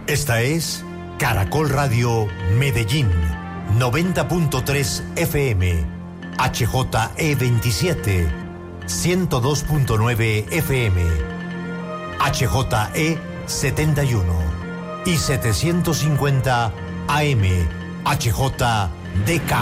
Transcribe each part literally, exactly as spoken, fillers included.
Esta es Caracol Radio Medellín, noventa punto tres F M, H J E veintisiete, ciento dos punto nueve F M, H J E setenta y uno y setecientos cincuenta A M, H J D K.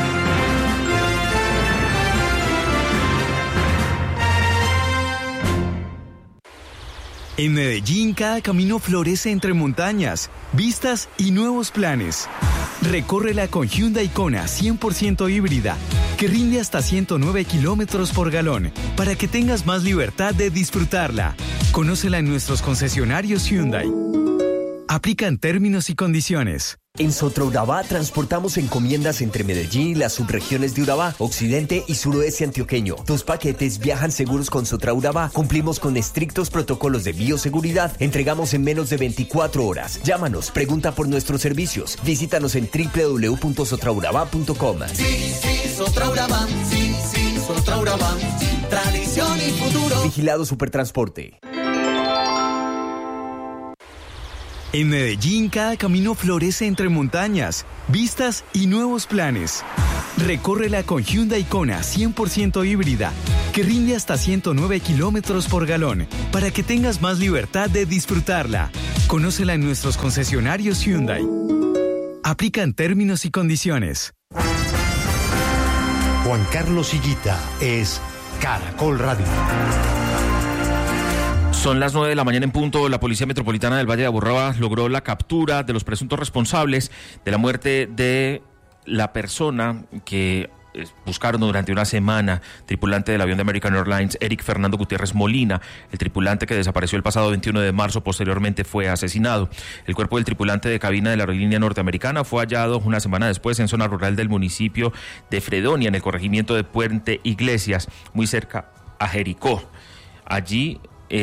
En Medellín, cada camino florece entre montañas, vistas y nuevos planes. Recórrela con Hyundai Kona cien por ciento híbrida, que rinde hasta ciento nueve kilómetros por galón, para que tengas más libertad de disfrutarla. Conócela en nuestros concesionarios Hyundai. Aplican términos y condiciones. En Sotraurabá transportamos encomiendas entre Medellín y las subregiones de Urabá, occidente y suroeste antioqueño. Tus paquetes viajan seguros con Sotraurabá. Cumplimos con estrictos protocolos de bioseguridad. Entregamos en menos de veinticuatro horas. Llámanos, pregunta por nuestros servicios. Visítanos en doble u doble u doble u punto sotraurabá punto com. Sí, sí, Sotraurabá. Sí, sí, Sotraurabá. Tradición y futuro. Vigilado Supertransporte. En Medellín, cada camino florece entre montañas, vistas y nuevos planes. Recórrela con Hyundai Kona cien por ciento híbrida, que rinde hasta ciento nueve kilómetros por galón, para que tengas más libertad de disfrutarla. Conócela en nuestros concesionarios Hyundai. Aplican términos y condiciones. Juan Carlos Higuita es Caracol Radio. Son las nueve de la mañana en punto. La Policía Metropolitana del Valle de Aburrá logró la captura de los presuntos responsables de la muerte de la persona que buscaron durante una semana, tripulante del avión de American Airlines, Eric Fernando Gutiérrez Molina, el tripulante que desapareció el pasado veintiuno de marzo, posteriormente fue asesinado. El cuerpo del tripulante de cabina de la aerolínea norteamericana fue hallado una semana después en zona rural del municipio de Fredonia, en el corregimiento de Puente Iglesias, muy cerca a Jericó. Allí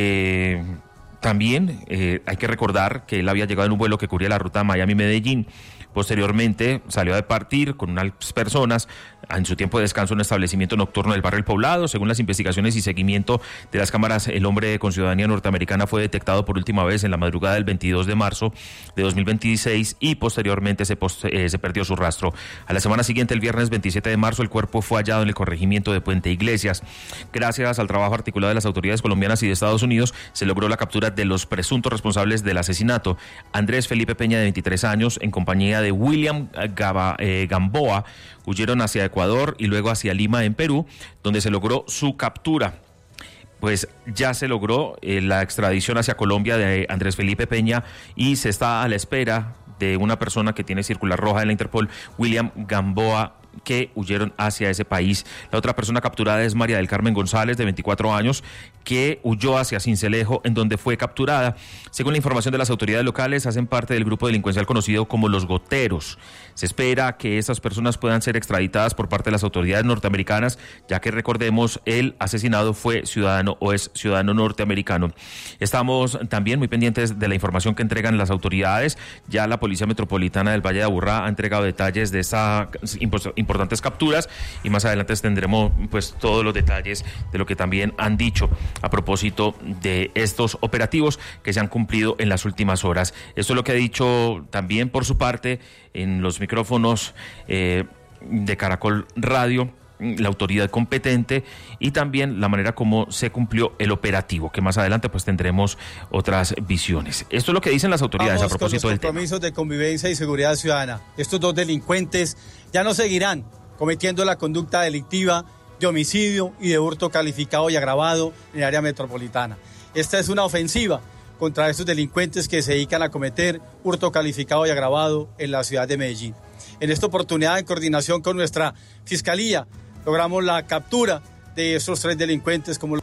Eh, también eh, hay que recordar que él había llegado en un vuelo que cubría la ruta Miami-Medellín. Posteriormente salió a partir con unas personas en su tiempo de descanso en un establecimiento nocturno del barrio El Poblado. Según las investigaciones y seguimiento de las cámaras, el hombre con ciudadanía norteamericana fue detectado por última vez en la madrugada del veintidós de marzo de dos mil veintiséis y posteriormente se, post- eh, se perdió su rastro. A la semana siguiente, el viernes veintisiete de marzo, el cuerpo fue hallado en el corregimiento de Puente Iglesias. Gracias al trabajo articulado de las autoridades colombianas y de Estados Unidos, se logró la captura de los presuntos responsables del asesinato. Andrés Felipe Peña, de veintitrés años, en compañía de William Gaba, eh, Gamboa, huyeron hacia Ecuador y luego hacia Lima, en Perú, donde se logró su captura. Pues ya se logró eh, la extradición hacia Colombia de Andrés Felipe Peña y se está a la espera de una persona que tiene circular roja en la Interpol, William Gamboa, que huyeron hacia ese país. La otra persona capturada es María del Carmen González, de veinticuatro años, que huyó hacia Sincelejo, en donde fue capturada. Según la información de las autoridades locales, hacen parte del grupo delincuencial conocido como los Goteros. Se espera que estas personas puedan ser extraditadas por parte de las autoridades norteamericanas, ya que recordemos, el asesinado fue ciudadano o es ciudadano norteamericano. Estamos también muy pendientes de la información que entregan las autoridades. Ya la Policía Metropolitana del Valle de Aburrá ha entregado detalles de esta importantes capturas y más adelante tendremos pues todos los detalles de lo que también han dicho a propósito de estos operativos que se han cumplido en las últimas horas. Esto es lo que ha dicho también por su parte en los micrófonos eh, de Caracol Radio la autoridad competente y también la manera como se cumplió el operativo, que más adelante pues tendremos otras visiones. Esto es lo que dicen las autoridades. Vamos a propósito del tema. Compromisos de convivencia y seguridad ciudadana. Estos dos delincuentes ya no seguirán cometiendo la conducta delictiva de homicidio y de hurto calificado y agravado en el área metropolitana. Esta es una ofensiva contra estos delincuentes que se dedican a cometer hurto calificado y agravado en la ciudad de Medellín. En esta oportunidad, en coordinación con nuestra Fiscalía, logramos la captura de estos tres delincuentes. Como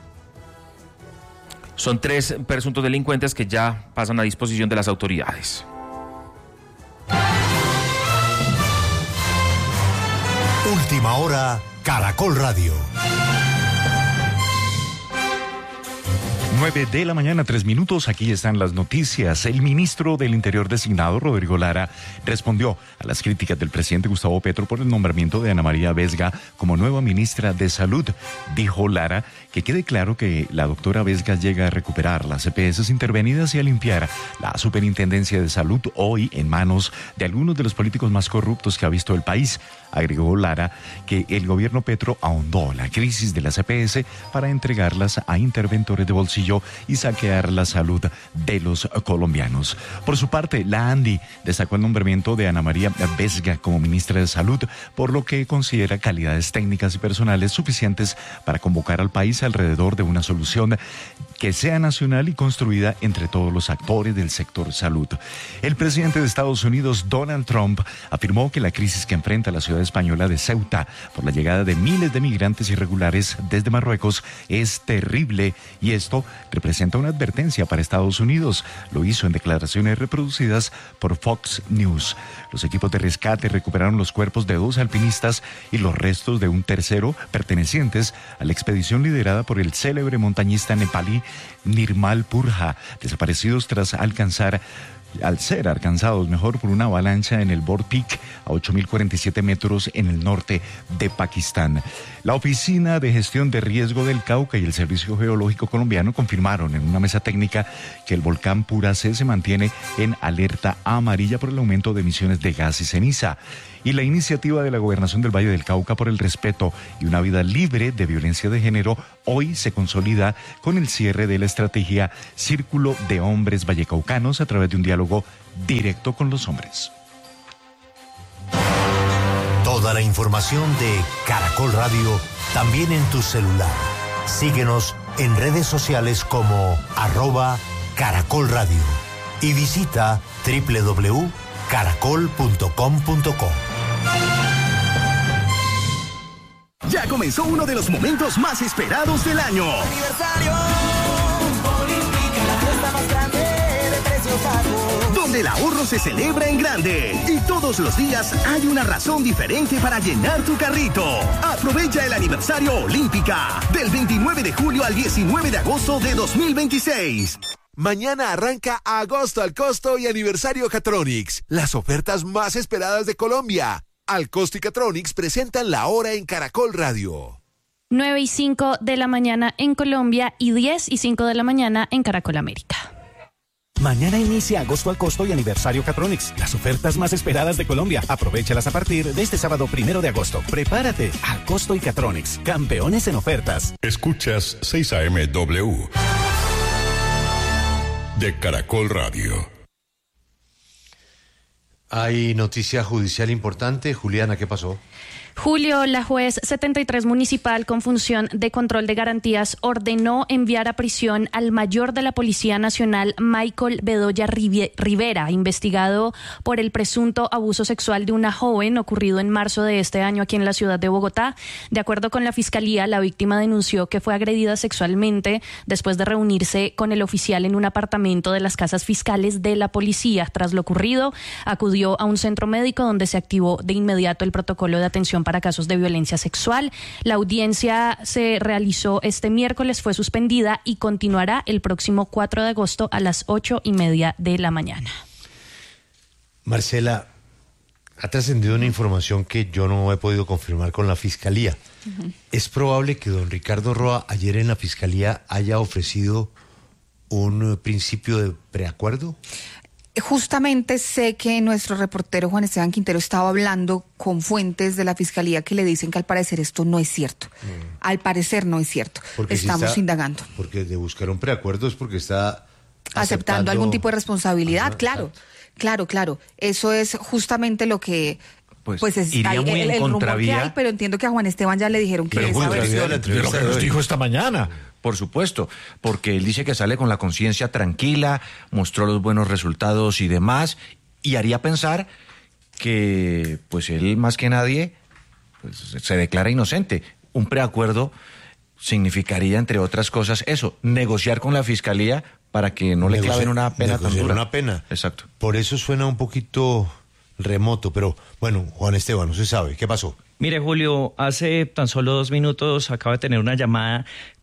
Son tres presuntos delincuentes que ya pasan a disposición de las autoridades. Última hora, Caracol Radio. nueve de la mañana, tres minutos. Aquí están las noticias. El ministro del Interior designado, Rodrigo Lara, respondió a las críticas del presidente Gustavo Petro por el nombramiento de Ana María Vesga como nueva ministra de Salud. Dijo Lara que quede claro que la doctora Vesga llega a recuperar las E P S intervenidas y a limpiar la Superintendencia de Salud, hoy en manos de algunos de los políticos más corruptos que ha visto el país. Agregó Lara que el gobierno Petro ahondó la crisis de las E P S para entregarlas a interventores de bolsillo y saquear la salud de los colombianos. Por su parte, la ANDI destacó el nombramiento de Ana María Vesga como ministra de Salud, por lo que considera calidades técnicas y personales suficientes para convocar al país alrededor de una solución que sea nacional y construida entre todos los actores del sector salud. El presidente de Estados Unidos, Donald Trump, afirmó que la crisis que enfrenta la ciudad española de Ceuta por la llegada de miles de migrantes irregulares desde Marruecos es terrible y esto representa una advertencia para Estados Unidos. Lo hizo en declaraciones reproducidas por Fox News. Los equipos de rescate recuperaron los cuerpos de dos alpinistas y los restos de un tercero pertenecientes a la expedición liderada por el célebre montañista nepalí Nirmal Purja, desaparecidos tras alcanzar al ser alcanzados mejor por una avalancha en el Bor Peak a ocho mil cuarenta y siete metros en el norte de Pakistán. La Oficina de Gestión de Riesgo del Cauca y el Servicio Geológico Colombiano confirmaron en una mesa técnica que el volcán Puracé se mantiene en alerta amarilla por el aumento de emisiones de gas y ceniza. Y la iniciativa de la Gobernación del Valle del Cauca por el respeto y una vida libre de violencia de género hoy se consolida con el cierre de la estrategia Círculo de Hombres Vallecaucanos a través de un diálogo directo con los hombres. Toda la información de Caracol Radio también en tu celular. Síguenos en redes sociales como arroba Caracol Radio y visita doble u doble u doble u punto caracol punto com punto co. Ya comenzó uno de los momentos más esperados del año. Aniversario Olímpica, la fiesta más grande de precios bajos. Donde el ahorro se celebra en grande. Y todos los días hay una razón diferente para llenar tu carrito. Aprovecha el aniversario Olímpica. Del veintinueve de julio al diecinueve de agosto de dos mil veintiséis. Mañana arranca Agosto al Costo y Aniversario Catronics, las ofertas más esperadas de Colombia. Al Costo y Catronics presentan la hora en Caracol Radio. nueve y cinco de la mañana en Colombia y diez y cinco de la mañana en Caracol América. Mañana inicia Agosto al Costo y Aniversario Catronics, las ofertas más esperadas de Colombia. Aprovéchalas a partir de este sábado primero de agosto. Prepárate, Al Costo y Catronics, campeones en ofertas. Escuchas seis A M W de Caracol Radio. Hay noticia judicial importante. Juliana, ¿qué pasó? Julio, la juez setenta y tres municipal con función de control de garantías ordenó enviar a prisión al mayor de la Policía Nacional, Michael Bedoya Rivera, investigado por el presunto abuso sexual de una joven ocurrido en marzo de este año aquí en la ciudad de Bogotá. De acuerdo con la Fiscalía, la víctima denunció que fue agredida sexualmente después de reunirse con el oficial en un apartamento de las casas fiscales de la policía. Tras lo ocurrido, acudió a un centro médico donde se activó de inmediato el protocolo de atención para casos de violencia sexual. La audiencia se realizó este miércoles, fue suspendida y continuará el próximo cuatro de agosto a las ocho y media de la mañana. Marcela, ha trascendido una información que yo no he podido confirmar con la Fiscalía. Uh-huh. ¿Es probable que don Ricardo Roa ayer en la Fiscalía haya ofrecido un principio de preacuerdo? Justamente sé que nuestro reportero Juan Esteban Quintero estaba hablando con fuentes de la Fiscalía que le dicen que al parecer esto no es cierto. Mm. Al parecer no es cierto. Porque Estamos si está, indagando. Porque de buscar un preacuerdo es porque está aceptando, aceptando algún tipo de responsabilidad, Ajá, claro. Exacto. Claro, claro. Eso es justamente lo que... Pues, pues es, iría hay, muy el, en el contravía. Que hay, pero entiendo que a Juan Esteban ya le dijeron que pero esa versión... de lo que nos dijo esta mañana, por supuesto, porque él dice que sale con la conciencia tranquila, mostró los buenos resultados y demás, y haría pensar que pues él más que nadie pues, se declara inocente. Un preacuerdo significaría, entre otras cosas, eso, negociar con la Fiscalía para que no Negoci- le claven una pena tan dura. una pena. Exacto. Por eso suena un poquito remoto, pero bueno, Juan Esteban, no se sabe. ¿Qué pasó? Mire, Julio, hace tan solo dos minutos acabo de tener una llamada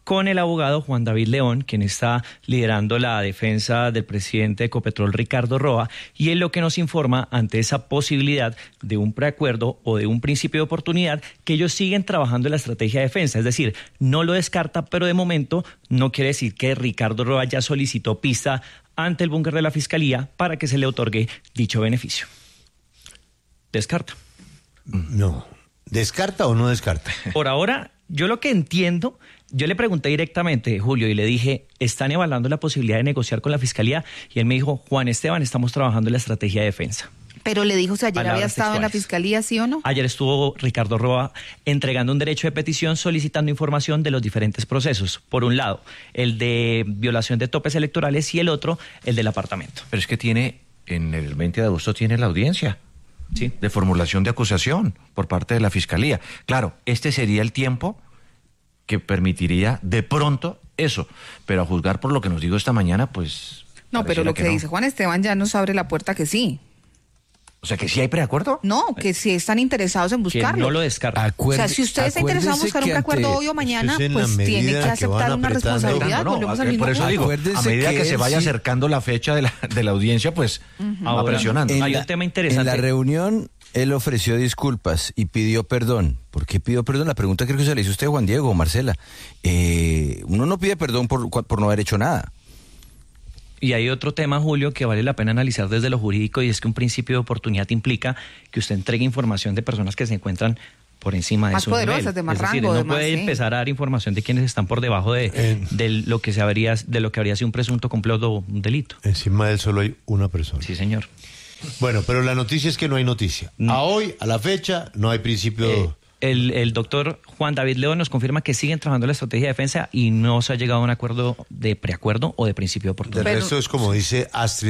con el abogado Juan David León, quien está liderando la defensa del presidente de Ecopetrol, Ricardo Roa, y él lo que nos informa ante esa posibilidad de un preacuerdo o de un principio de oportunidad, que ellos siguen trabajando en la estrategia de defensa, es decir, no lo descarta, pero de momento no quiere decir que Ricardo Roa ya solicitó pista ante el búnker de la Fiscalía para que se le otorgue dicho beneficio. ¿Descarta? No. ¿Descarta o no descarta? Por ahora, yo lo que entiendo, yo le pregunté directamente, Julio, y le dije, ¿están evaluando la posibilidad de negociar con la Fiscalía? Y él me dijo, Juan Esteban, estamos trabajando en la estrategia de defensa. Pero le dijo si ayer Palabras había estado textuales. en la Fiscalía, ¿sí o no? Ayer estuvo Ricardo Roa entregando un derecho de petición solicitando información de los diferentes procesos. Por un lado, el de violación de topes electorales y el otro, el del apartamento. Pero es que tiene, en el veinte de agosto tiene la audiencia. Sí. De formulación de acusación por parte de la Fiscalía. Claro, este sería el tiempo que permitiría de pronto eso. Pero a juzgar por lo que nos dijo esta mañana, pues... No, pero lo que, que no. dice Juan Esteban ya nos abre la puerta que sí. O sea, que sí hay preacuerdo. No, que sí están interesados en buscarlo. Que no lo descarta. O sea, si usted está interesado en buscar un preacuerdo hoy o mañana, pues tiene que aceptar que una responsabilidad. No, no, al mismo por eso punto. Digo, Acuérdense a medida que, que se vaya sí. acercando la fecha de la, de la audiencia, pues uh-huh. va Ahora, presionando. Hay la, un tema interesante. En la reunión, él ofreció disculpas y pidió perdón. ¿Por qué pidió perdón? La pregunta creo que se le hizo a usted, Juan Diego o Marcela. Eh, uno no pide perdón por, por no haber hecho nada. Y hay otro tema, Julio, que vale la pena analizar desde lo jurídico, y es que un principio de oportunidad implica que usted entregue información de personas que se encuentran por encima de más su poderosas, nivel. De más es decir, rango, no de más, puede sí. empezar a dar información de quienes están por debajo de, eh, de lo que se habría, de lo que habría sido un presunto complot o un delito. Encima de él solo hay una persona. Sí, señor. Bueno, pero la noticia es que no hay noticia. No. A hoy, a la fecha, no hay principio... Eh, El, el doctor Juan David León nos confirma que siguen trabajando en la estrategia de defensa y no se ha llegado a un acuerdo de preacuerdo o de principio de oportunidad. El resto es como dice Astrid.